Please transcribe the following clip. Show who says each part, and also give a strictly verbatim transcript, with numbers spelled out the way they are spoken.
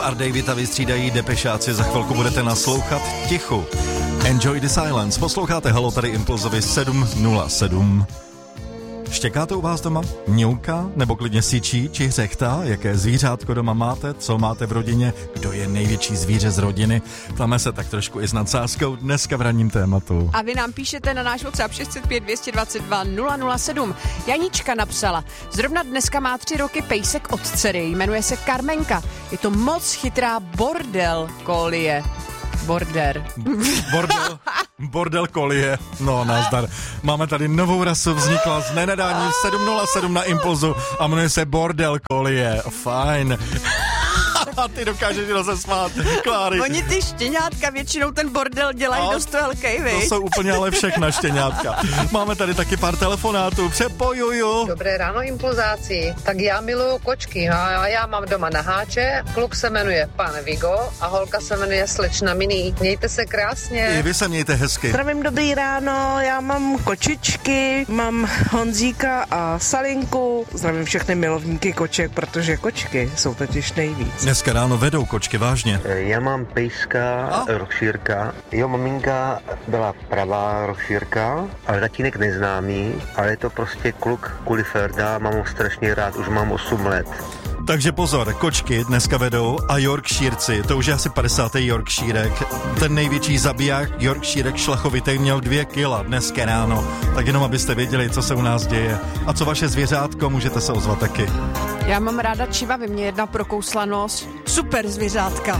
Speaker 1: a David a vystřídají Depešáci. Za chvilku budete naslouchat tichu. Enjoy the silence. Posloucháte Halo, tady Impulzovi sedm nula sedm. Štěká to u vás doma? Mňouká? Nebo klidně syčí či hřechtá? Jaké zvířátko doma máte? Co máte v rodině? Kdo je největší zvíře z rodiny? Ptáme se tak trošku i s nadsázkou dneska v ranním tématu.
Speaker 2: A vy nám píšete na náš WhatsApp šest set pět dvě dva dva nula nula sedm. Janička napsala, zrovna dneska má tři roky pejsek od dcery, jmenuje se Karmenka. Je to moc chytrá bordel kolie. Border.
Speaker 1: Bordel, bordel kolie. No, nazdar. Máme tady novou rasu, vznikla z nenadání sedm nula sedm na Impulzu a jmenuje se bordel kolie. Fajn. A ty dokážeš rozesmát, Kláry.
Speaker 2: Oni ty štěňátka většinou ten bordel dělají
Speaker 1: a
Speaker 2: dost velkej, viď?
Speaker 1: To jsou úplně ale všechna štěňátka. Máme tady taky pár telefonátů. Přepojuju.
Speaker 3: Dobré ráno, impulzáci. Tak já miluju kočky. A já mám doma naháče. Kluk se jmenuje pan Vigo a holka se jmenuje slečna Mini. Mějte se krásně.
Speaker 1: I vy se mějte hezky.
Speaker 4: Zdravím, dobrý ráno. Já mám kočičky, mám Honzíka a Salinku. Zdravím všechny milovníky koček, protože kočky jsou totiž nejvíc.
Speaker 1: Dneska ráno vedou kočky, vážně.
Speaker 5: Já mám pejska, a? Rošírka. Jo, maminka byla pravá rošírka, ale tatínek neznámý, ale je to prostě kluk Kuliferda, mám ho strašně rád, už mám osm let.
Speaker 1: Takže pozor, kočky dneska vedou a Yorkshireci, to už je asi padesátý Yorkshirek. Ten největší zabiják Yorkshirek šlachovitej měl dvě kila dneska ráno. Tak jenom abyste věděli, co se u nás děje. A co vaše zvěřátko, můžete se ozvat taky.
Speaker 2: Já mám ráda čivavy, mě jedna prokousla nos. Super zvěřátka.